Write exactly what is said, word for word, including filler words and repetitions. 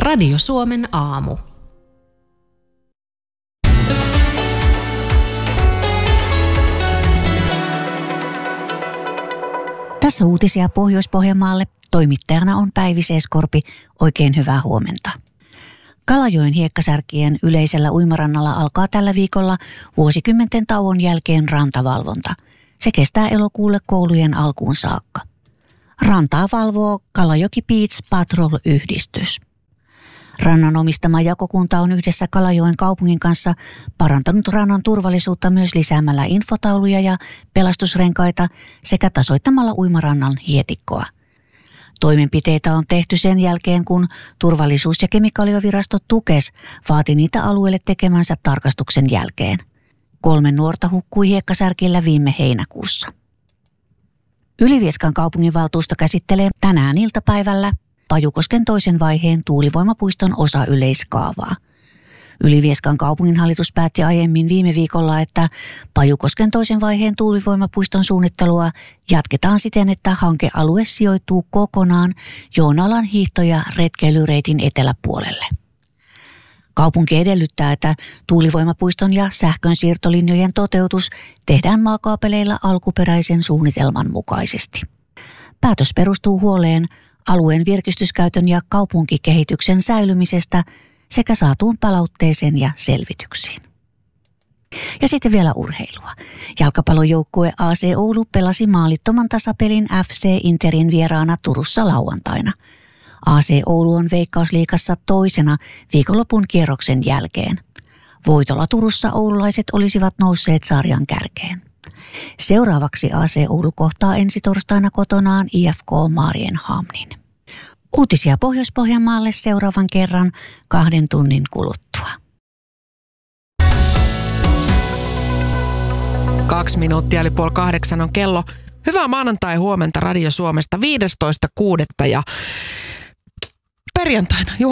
Radio Suomen aamu. Tässä uutisia Pohjois-Pohjanmaalle. Toimittajana on Päivi Seeskorpi. Oikein hyvää huomenta. Kalajoen hiekkasärkien yleisellä uimarannalla alkaa tällä viikolla vuosikymmenten tauon jälkeen rantavalvonta. Se kestää elokuulle koulujen alkuun saakka. Rantaa valvoo Kalajoki Beach Patrol-yhdistys. Rannan omistama jakokunta on yhdessä Kalajoen kaupungin kanssa parantanut rannan turvallisuutta myös lisäämällä infotauluja ja pelastusrenkaita sekä tasoittamalla uimarannan hietikkoa. Toimenpiteitä on tehty sen jälkeen, kun Turvallisuus- ja kemikaalivirasto Tukes vaati niitä alueelle tekemänsä tarkastuksen jälkeen. Kolme nuorta hukkui hiekkasärkillä viime heinäkuussa. Ylivieskan kaupunginvaltuusto käsittelee tänään iltapäivällä Pajukosken toisen vaiheen tuulivoimapuiston osayleiskaavaa. Ylivieskan kaupunginhallitus päätti aiemmin viime viikolla, että Pajukosken toisen vaiheen tuulivoimapuiston suunnittelua jatketaan siten, että hankealue sijoittuu kokonaan Joonalan hiihto- ja retkeilyreitin eteläpuolelle. Kaupunki edellyttää, että tuulivoimapuiston ja sähkönsiirtolinjojen toteutus tehdään maakaapeleilla alkuperäisen suunnitelman mukaisesti. Päätös perustuu huoleen alueen virkistyskäytön ja kaupunkikehityksen säilymisestä sekä saatuun palautteeseen ja selvityksiin. Ja sitten vielä urheilua. Jalkapallojoukkue A C Oulu pelasi maalittoman tasapelin F C Interin vieraana Turussa lauantaina. A C Oulu on Veikkausliigassa toisena viikonlopun kierroksen jälkeen. Voitolla Turussa oululaiset olisivat nousseet sarjan kärkeen. Seuraavaksi A C Oulu kohtaa ensi torstaina kotonaan I F K Maarienhamnin. Uutisia Pohjois-Pohjanmaalle seuraavan kerran kahden tunnin kuluttua. Kaksi minuuttia eli puoli kahdeksan on kello. Hyvää maanantai huomenta Radio Suomesta viidestoista kuudetta ja perjantaina